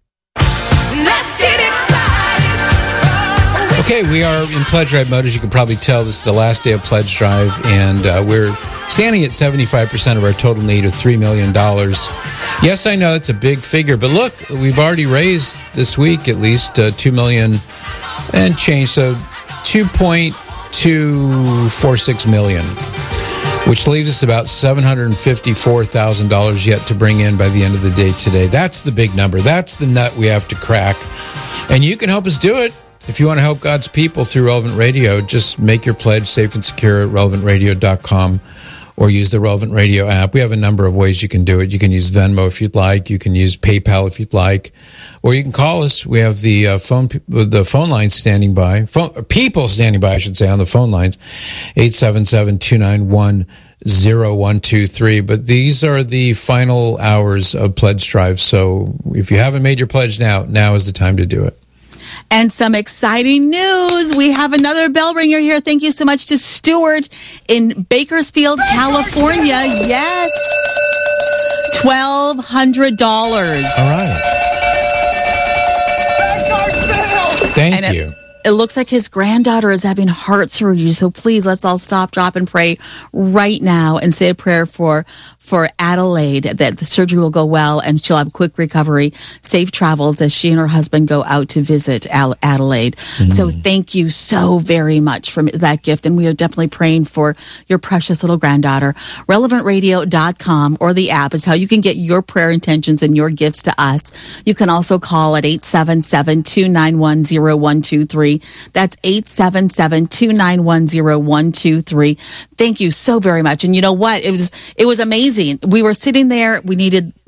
Okay, we are in Pledge Drive mode. As you can probably tell, this is the last day of Pledge Drive, and uh, we're standing at seventy-five percent of our total need of three million dollars. Yes, I know it's a big figure, but look, we've already raised this week at least uh, two million dollars and change, so two point two four six million dollars, which leaves us about seven hundred fifty-four thousand dollars yet to bring in by the end of the day today. That's the big number. That's the nut we have to crack, and you can help us do it. If you want to help God's people through Relevant Radio, just make your pledge safe and secure at relevant radio dot com or use the Relevant Radio app. We have a number of ways you can do it. You can use Venmo if you'd like. You can use PayPal if you'd like. Or you can call us. We have the uh, phone the phone lines standing by. Phone, people standing by, I should say, on the phone lines. eight seven seven, two nine one, zero one two three. But these are the final hours of Pledge Drive. So if you haven't made your pledge now, now is the time to do it. And some exciting news. We have another bell ringer here. Thank you so much to Stuart in Bakersfield, California. Yes. twelve hundred dollars. All right. Thank And it- you. It looks like his granddaughter is having heart surgery. So please, let's all stop, drop, and pray right now and say a prayer for for Adelaide, that the surgery will go well and she'll have a quick recovery, safe travels as she and her husband go out to visit Al- Adelaide. Mm. So thank you so very much for that gift. And we are definitely praying for your precious little granddaughter. relevant radio dot com or the app is how you can get your prayer intentions and your gifts to us. You can also call at eight seven seven, two nine one, zero one two three. That's eight seven seven, two nine one, zero one two three. Thank you so very much. And you know what? It was, it was amazing. We were sitting there. We needed like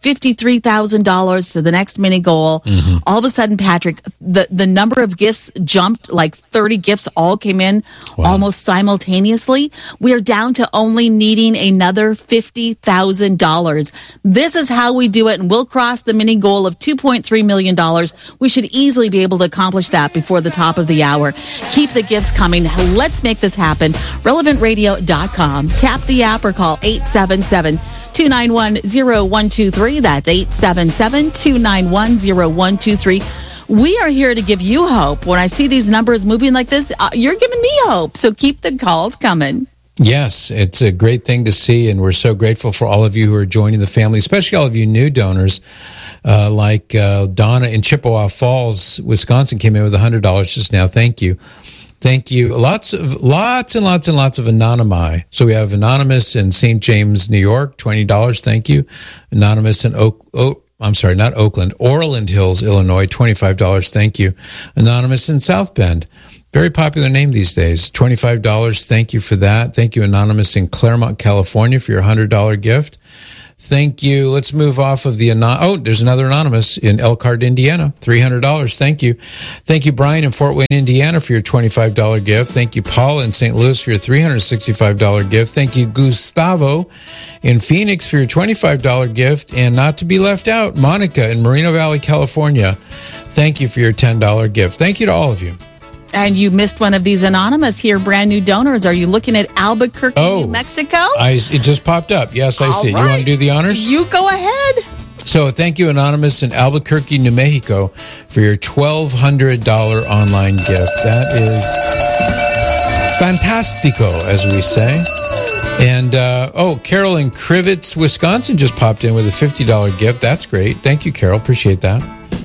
fifty-three thousand dollars to the next mini goal. Mm-hmm. All of a sudden, Patrick, the, the number of gifts jumped, like thirty gifts all came in wow. almost simultaneously. We are down to only needing another fifty thousand dollars. This is how we do it, and we'll cross the mini goal of two point three million dollars. We should easily be able to accomplish that before the top of the hour. Keep the gifts coming. Let's make this happen. relevant radio dot com. Tap the app or call eight seven seven, two nine one, zero one two three. That's eight seven seven, two nine one, zero one two three. We are here to give you hope. When I see these numbers moving like this, uh, you're giving me hope. So keep the calls coming. Yes, it's a great thing to see, and we're so grateful for all of you who are joining the family, especially all of you new donors, uh, like uh, Donna in Chippewa Falls, Wisconsin, came in with one hundred dollars just now. Thank you. Thank you. Lots of, lots and lots and lots of anonymi. So we have Anonymous in Saint James, New York, twenty dollars. Thank you. Anonymous in Oak, Oak I'm sorry, not Oakland, Orland Hills, Illinois, twenty-five dollars. Thank you. Anonymous in South Bend. Very popular name these days. twenty-five dollars. Thank you for that. Thank you, Anonymous in Claremont, California, for your one hundred dollars gift. Thank you. Let's move off of the, anon- oh, there's another Anonymous in Elkhart, Indiana, three hundred dollars. Thank you. Thank you, Brian in Fort Wayne, Indiana, for your twenty-five dollars gift. Thank you, Paul in Saint Louis, for your three hundred sixty-five dollars gift. Thank you, Gustavo in Phoenix, for your twenty-five dollars gift. And not to be left out, Monica in Moreno Valley, California, thank you for your ten dollars gift. Thank you to all of you. And you missed one of these Anonymous here, brand new donors. Are you looking at Albuquerque, oh, New Mexico? I, it just popped up. Yes, I All see it. right. You want to do the honors? You go ahead. So thank you, Anonymous in Albuquerque, New Mexico, for your twelve hundred dollars online gift. That is fantastico, as we say. And, uh, oh, Carol in Crivets, Wisconsin just popped in with a fifty dollars gift. That's great. Thank you, Carol. Appreciate that.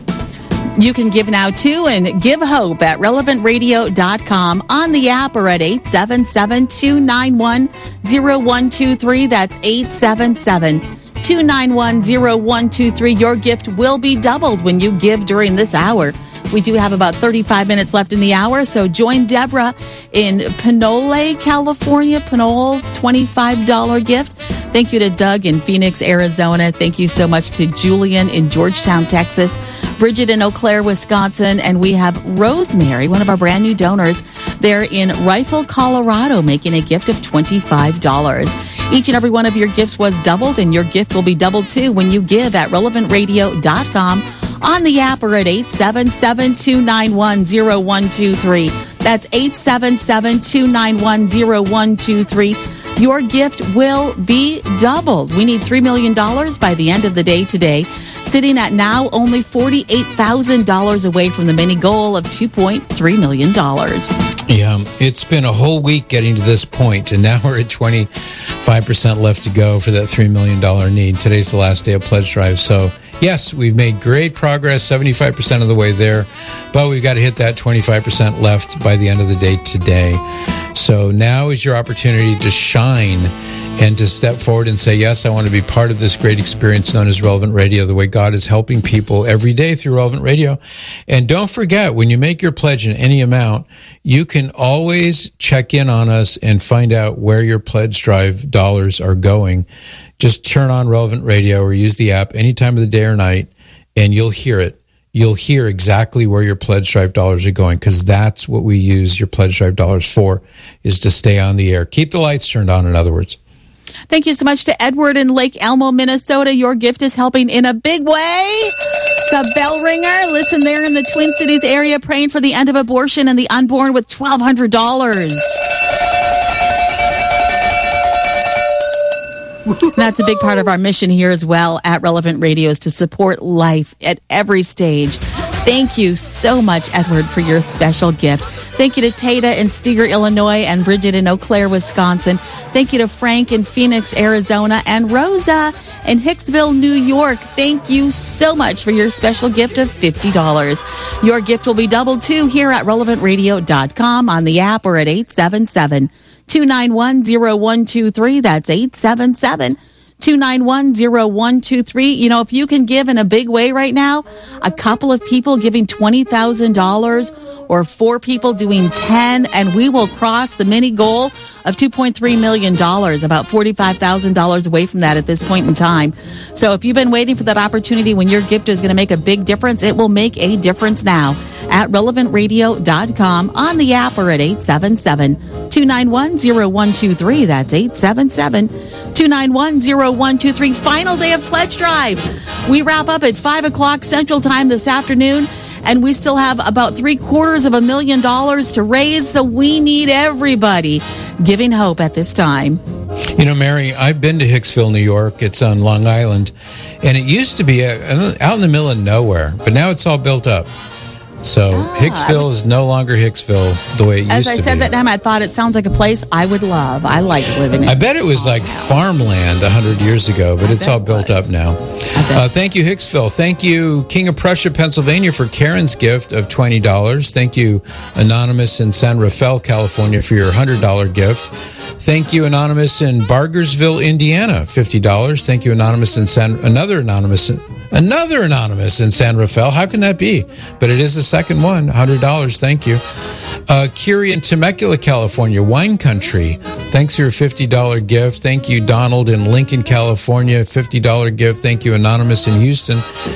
You can give now, too, and give hope at relevant radio dot com, on the app, or at eight seven seven, two nine one, zero one two three. That's eight seven seven, two nine one, zero one two three. Your gift will be doubled when you give during this hour. We do have about thirty-five minutes left in the hour, so join Deborah in Pinole, California. Pinole, twenty-five dollars gift. Thank you to Doug in Phoenix, Arizona. Thank you so much to Julian in Georgetown, Texas. Bridget in Eau Claire, Wisconsin, and we have Rosemary, one of our brand new donors, there in Rifle, Colorado, making a gift of twenty-five dollars. Each and every one of your gifts was doubled, and your gift will be doubled too when you give at relevant radio dot com, on the app, or at eight seven seven, two nine one, zero one two three. That's eight seven seven, two nine one, zero one two three. Your gift will be doubled. We need three million dollars by the end of the day today, sitting at now only forty-eight thousand dollars away from the mini goal of two point three million dollars. Yeah, it's been a whole week getting to this point, and now we're at twenty-five percent left to go for that three million dollars need. Today's the last day of Pledge Drive, so yes, we've made great progress, seventy-five percent of the way there, but we've got to hit that twenty-five percent left by the end of the day today. So now is your opportunity to shine and to step forward and say, yes, I want to be part of this great experience known as Relevant Radio, the way God is helping people every day through Relevant Radio. And don't forget, when you make your pledge in any amount, you can always check in on us and find out where your Pledge Drive dollars are going. Just turn on Relevant Radio or use the app any time of the day or night, and you'll hear it. You'll hear exactly where your Pledge Drive dollars are going, because that's what we use your Pledge Drive dollars for, is to stay on the air. Keep the lights turned on, in other words. Thank you so much to Edward in Lake Elmo, Minnesota. Your gift is helping in a big way. The bell ringer. Listen, there in the Twin Cities area, praying for the end of abortion and the unborn with twelve hundred dollars. That's a big part of our mission here as well at Relevant Radio, is to support life at every stage. Thank you so much, Edward, for your special gift. Thank you to Tata in Steger, Illinois, and Bridget in Eau Claire, Wisconsin. Thank you to Frank in Phoenix, Arizona, and Rosa in Hicksville, New York. Thank you so much for your special gift of fifty dollars. Your gift will be doubled, too, here at relevant radio dot com, on the app, or at eight seven seven, two nine one, zero one two three. That's eight seven seven, two nine one, zero one two three. You know, if you can give in a big way right now, a couple of people giving twenty thousand dollars or four people doing ten, and we will cross the mini goal of two point three million dollars, about forty-five thousand dollars away from that at this point in time. So if you've been waiting for that opportunity when your gift is going to make a big difference, it will make a difference now at relevant radio dot com, on the app, or at eight seven seven, two nine one, zero one two three. That's eight seven seven, two nine one, zero one two three. Final day of Pledge Drive. We wrap up at five o'clock Central Time this afternoon, and we still have about three quarters of a million dollars to raise, so we need everybody giving hope at this time. You know, Mary, I've been to Hicksville, New York. It's on Long Island, and it used to be a, out in the middle of nowhere, but now it's all built up. So ah, Hicksville is no longer Hicksville the way it used to be. As I said that time, I thought it sounds like a place I would love. I like living in. I bet it was like house. farmland one hundred years ago, but I it's all built up now. Uh, thank you, Hicksville. Thank you, King of Prussia, Pennsylvania, for Karen's gift of twenty dollars. Thank you, Anonymous in San Rafael, California, for your one hundred dollars gift. Thank you, Anonymous in Bargersville, Indiana, fifty dollars. Thank you, Anonymous in San... Another Anonymous... Another Anonymous in San Rafael. How can that be? But it is the second one. one hundred dollars. Thank you. Uh, Kiri in Temecula, California, wine country. Thanks for your fifty dollars gift. Thank you, Donald in Lincoln, California, fifty dollars gift. Thank you, Anonymous in Houston,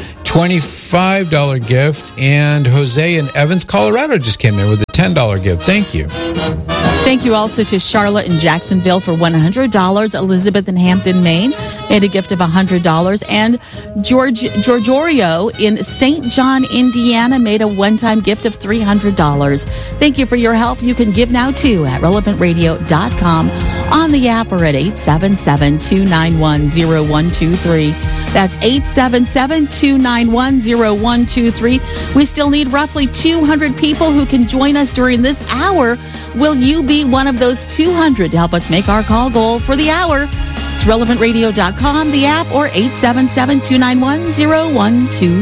twenty-five dollars gift. And Jose in Evans, Colorado just came in with a ten dollars gift. Thank you. Thank you also to Charlotte in Jacksonville for one hundred dollars. Elizabeth in Hampton, Maine made a gift of one hundred dollars. And George Giorgio in Saint John, Indiana made a one-time gift of three hundred dollars. Thank you for your help. You can give now, too, at relevant radio dot com, on the app, or at eight seven seven, two nine one, zero one two three. That's eight seven seven, two nine one, zero one two three. We still need roughly two hundred people who can join us during this hour. Will you be one of those two hundred to help us make our call goal for the hour? It's relevant radio dot com, the app, or eight seven seven, two nine one, zero one two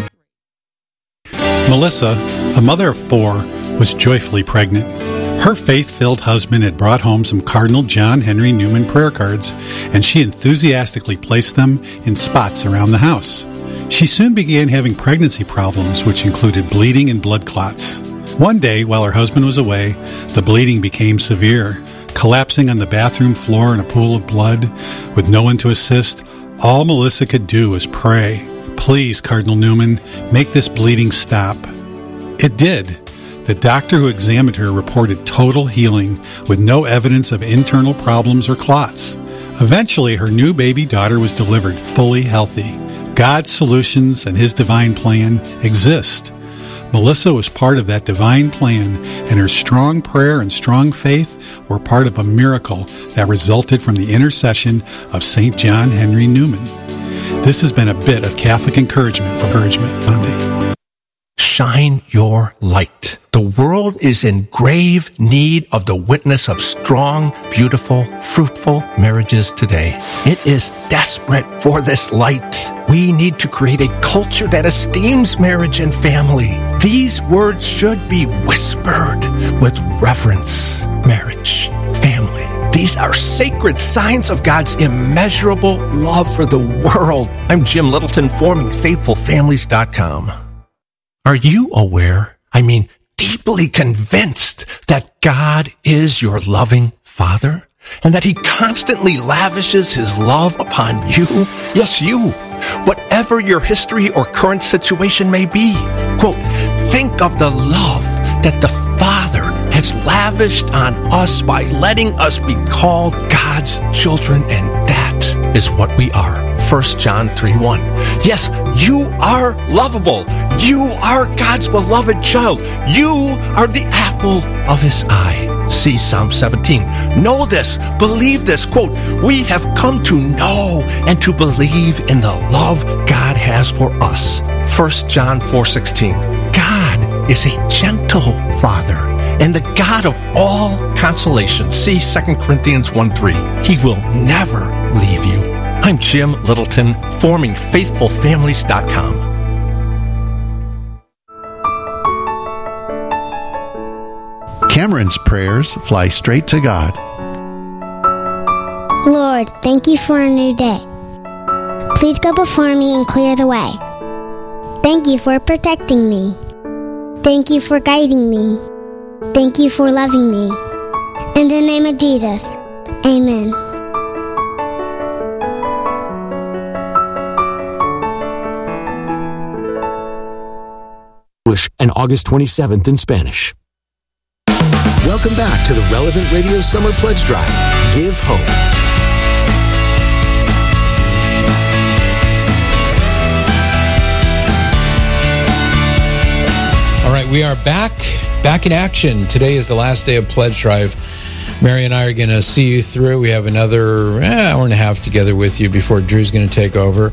three. Melissa, a mother of four, was joyfully pregnant. Her faith-filled husband had brought home some Cardinal John Henry Newman prayer cards, and she enthusiastically placed them in spots around the house. She soon began having pregnancy problems, which included bleeding and blood clots. One day, while her husband was away, the bleeding became severe. Collapsing on the bathroom floor in a pool of blood, with no one to assist, all Melissa could do was pray, "Please, Cardinal Newman, make this bleeding stop." It did. The doctor who examined her reported total healing, with no evidence of internal problems or clots. Eventually, her new baby daughter was delivered fully healthy. God's solutions and His divine plan exist. Melissa was part of that divine plan, and her strong prayer and strong faith were part of a miracle that resulted from the intercession of Saint John Henry Newman. This has been a bit of Catholic encouragement for Encouragement Monday. Shine your light. The world is in grave need of the witness of strong, beautiful, fruitful marriages today. It is desperate for this light. We need to create a culture that esteems marriage and family. These words should be whispered with reverence. Marriage, family. These are sacred signs of God's immeasurable love for the world. I'm Jim Littleton, forming faithful families dot com. Are you aware, I mean, deeply convinced that God is your loving Father? And that He constantly lavishes His love upon you? Yes, you. Whatever your history or current situation may be. Quote, think of the love that the Father has lavished on us by letting us be called God's children, and that is what we are. First John three one. Yes, you are lovable. You are God's beloved child. You are the apple of His eye. See Psalm seventeen. Know this, believe this. Quote, we have come to know and to believe in the love God has for us. First John four sixteen. God is a gentle Father and the God of all consolation. See Second Corinthians one three. He will never leave you. I'm Jim Littleton, forming faithful families dot com. Cameron's prayers fly straight to God. Lord, thank you for a new day. Please go before me and clear the way. Thank you for protecting me. Thank you for guiding me. Thank you for loving me. In the name of Jesus, amen. And August twenty-seventh in Spanish. Welcome back to the Relevant Radio Summer Pledge Drive. Give hope. All right, we are back, back in action. Today is the last day of Pledge Drive. Mary and I are going to see you through. We have another eh, hour and a half together with you before Drew's going to take over.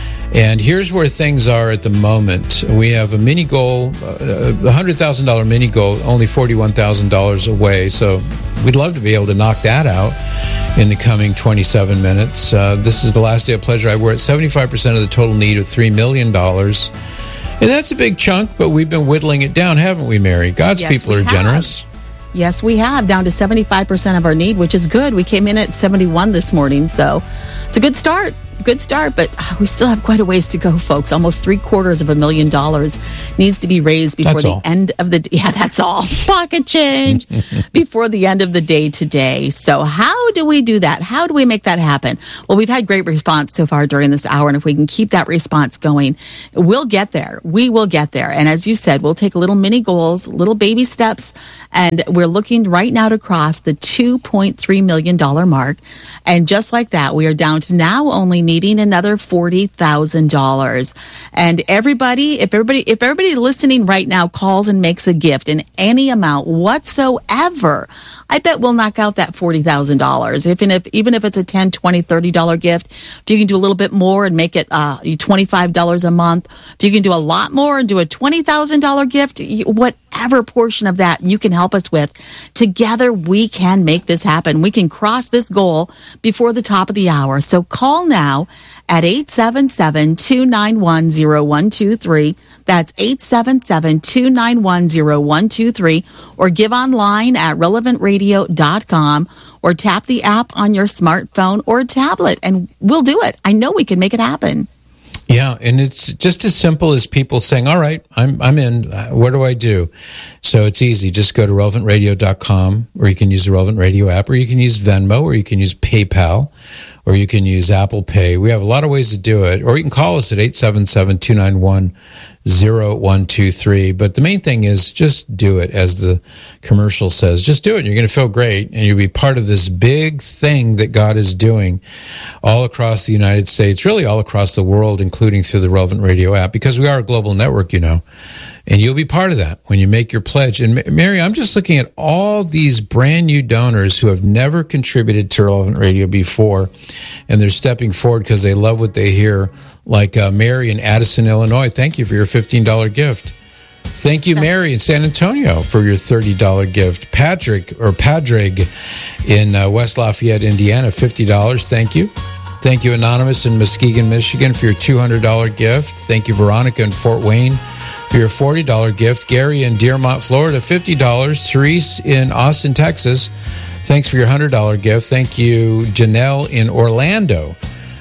And here's where things are at the moment. We have a mini goal, a one hundred thousand dollars mini goal, only forty-one thousand dollars away. So we'd love to be able to knock that out in the coming twenty-seven minutes. Uh, this is the last day of Pledge Drive. We're at seventy-five percent of the total need of three million dollars. And that's a big chunk, but we've been whittling it down, haven't we, Mary? God's Yes, people we are have. generous. Yes, we have, down to seventy-five percent of our need, which is good. We came in at seventy-one this morning, so it's a good start. Good start, but we still have quite a ways to go, folks. Almost three quarters of a million dollars needs to be raised before That's the all. end of the day. Yeah, that's all. Pocket change before the end of the day today. So how do we do that? How do we make that happen? Well, we've had great response so far during this hour, and if we can keep that response going, we'll get there. We will get there. And as you said, we'll take little mini goals, little baby steps, and we're looking right now to cross the two point three million dollars mark. And just like that, we are down to now only needing another forty thousand dollars. And everybody, if everybody, if everybody listening right now calls and makes a gift in any amount whatsoever, I bet we'll knock out that forty thousand dollars. Even if, even if it's a ten, twenty, thirty dollars gift, if you can do a little bit more and make it uh, twenty-five dollars a month, if you can do a lot more and do a twenty thousand dollars gift, whatever portion of that you can help us with, together we can make this happen. We can cross this goal before the top of the hour. So call now at eight seven seven, two nine one, zero one two three. That's eight seven seven, two nine one, zero one two three. Or give online at relevant radio dot com or tap the app on your smartphone or tablet, and we'll do it. I know we can make it happen. Yeah, and it's just as simple as people saying, all right, I'm I'm in. What do I do? So it's easy. Just go to relevant radio dot com, or you can use the Relevant Radio app, or you can use Venmo, or you can use PayPal, or you can use Apple Pay. We have a lot of ways to do it. Or you can call us at eight seven seven, two nine one, zero one two three. But the main thing is just do it, as the commercial says. Just do it. You're going to feel great, and you'll be part of this big thing that God is doing all across the United States, really all across the world, including through the Relevant Radio app, because we are a global network, you know. And you'll be part of that when you make your pledge. And Mary, I'm just looking at all these brand new donors who have never contributed to Relevant Radio before, and they're stepping forward because they love what they hear, like uh, Mary in Addison, Illinois. Thank you for your fifteen dollars gift. Thank you, Mary in San Antonio, for your thirty dollars gift. Patrick, or Padrig in uh, West Lafayette, Indiana, fifty dollars. Thank you. Thank you, Anonymous in Muskegon, Michigan, for your two hundred dollars gift. Thank you, Veronica in Fort Wayne, for your forty dollars gift. Gary in Dearmont, Florida, fifty dollars. Therese in Austin, Texas, thanks for your one hundred dollars gift. Thank you, Janelle in Orlando,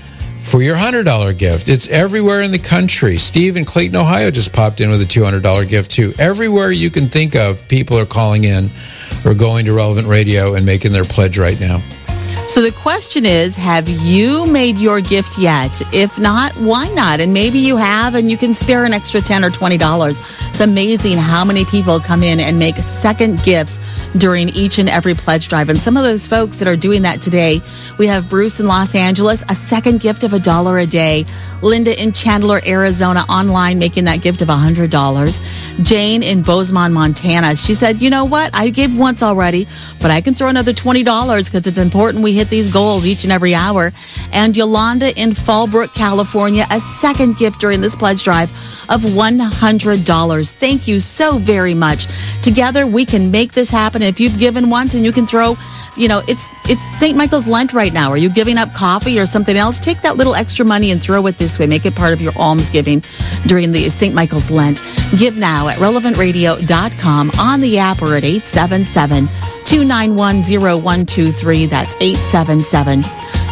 for your one hundred dollars gift. It's everywhere in the country. Steve in Clayton, Ohio just popped in with a two hundred dollars gift, too. Everywhere you can think of, people are calling in or going to Relevant Radio and making their pledge right now. So the question is, have you made your gift yet? If not, why not? And maybe you have, and you can spare an extra ten or twenty dollars. It's amazing how many people come in and make second gifts during each and every pledge drive. And some of those folks that are doing that today, we have Bruce in Los Angeles, a second gift of a dollar a day. Linda in Chandler, Arizona, online, making that gift of one hundred dollars. Jane in Bozeman, Montana, she said, you know what? I gave once already, but I can throw another twenty dollars because it's important we hit these goals each and every hour. And Yolanda in Fallbrook, California, a second gift during this pledge drive of one hundred dollars. Thank you so very much. Together, we can make this happen. And if you've given once and you can throw, you know, it's it's Saint Michael's Lent right now. Are you giving up coffee or something else? Take that little extra money and throw it this way. Make it part of your almsgiving during the Saint Michael's Lent. Give now at relevant radio dot com, on the app, or at eight seven seven, two nine one, zero one two three. That's eight seven seven,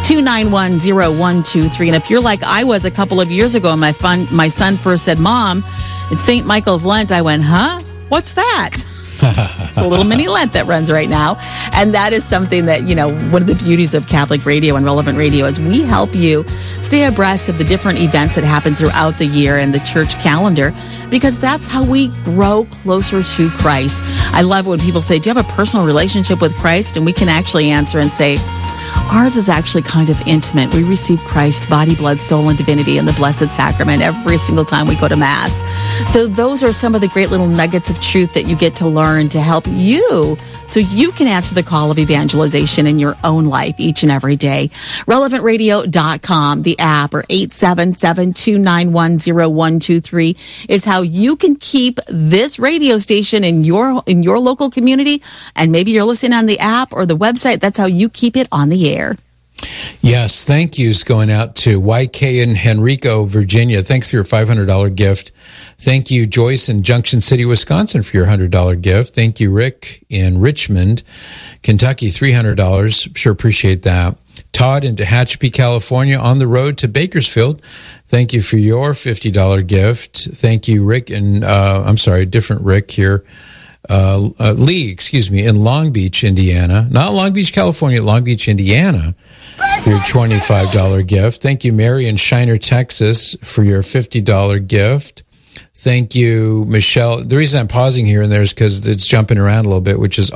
two nine one, zero one two three. And if you're like I was a couple of years ago and my, fun, my son first said, Mom, it's Saint Michael's Lent, I went, huh? What's that? It's a little mini Lent that runs right now. And that is something that, you know, one of the beauties of Catholic Radio and Relevant Radio is we help you stay abreast of the different events that happen throughout the year and the church calendar, because that's how we grow closer to Christ. I love when people say, do you have a personal relationship with Christ? And we can actually answer and say, ours is actually kind of intimate. We receive Christ, body, blood, soul, and divinity in the Blessed Sacrament every single time we go to Mass. So those are some of the great little nuggets of truth that you get to learn to help you so you can answer the call of evangelization in your own life each and every day. relevant radio dot com, the app, or eight seven seven, two nine one, zero one two three is how you can keep this radio station in your in your local community. And maybe you're listening on the app or the website. That's how you keep it on the air. Yes, thank yous going out to Y K in Henrico, Virginia. Thanks for your five hundred dollars gift. Thank you, Joyce in Junction City, Wisconsin, for your one hundred dollars gift. Thank you, Rick in Richmond, Kentucky, three hundred dollars. Sure appreciate that. Todd in Tehachapi, California, on the road to Bakersfield. Thank you for your fifty dollars gift. Thank you, Rick, and uh, I'm sorry, different Rick here. Uh, uh, Lee, excuse me, in Long Beach, Indiana. Not Long Beach, California, Long Beach, Indiana, for your twenty-five dollars gift. Thank you, Mary in Shiner, Texas, for your fifty dollars gift. Thank you, Michelle. The reason I'm pausing here and there is because it's jumping around a little bit, which is